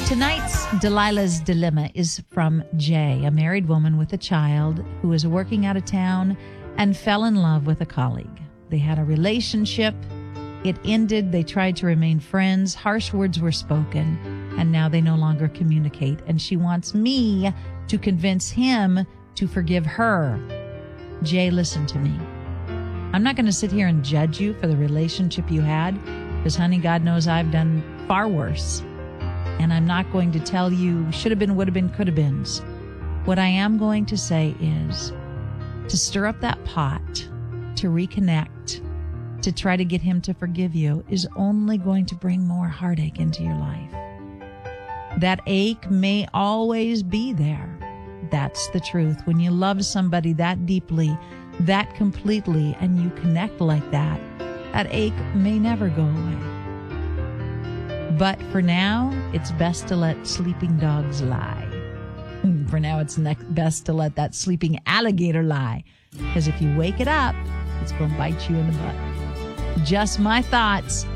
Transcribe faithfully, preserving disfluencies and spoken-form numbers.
Tonight's Delilah's Dilemma is from Jay, a married woman with a child who was working out of town and fell in love with a colleague. They had a relationship. It ended. They tried to remain friends. Harsh words were spoken, and now they no longer communicate. And she wants me to convince him to forgive her. Jay, listen to me. I'm not going to sit here and judge you for the relationship you had, because, honey, God knows I've done far worse. And I'm not going to tell you should have been, would have been, could have beens. What I am going to say is to stir up that pot, to reconnect, to try to get him to forgive you is only going to bring more heartache into your life. That ache may always be there. That's the truth. When you love somebody that deeply, that completely, and you connect like that, that ache may never go away. But for now, it's best to let sleeping dogs lie. For now, it's ne- best to let that sleeping alligator lie. Because if you wake it up, it's going to bite you in the butt. Just my thoughts.